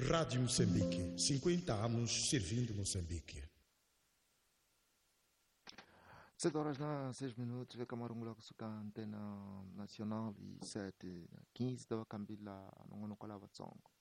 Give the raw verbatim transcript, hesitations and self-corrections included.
Rádio Moçambique, cinquenta anos servindo Moçambique. sete horas na seis minutos, vê Camarungula kusuka antena nacional e sete quinze da Cambila, não no colava tsongo.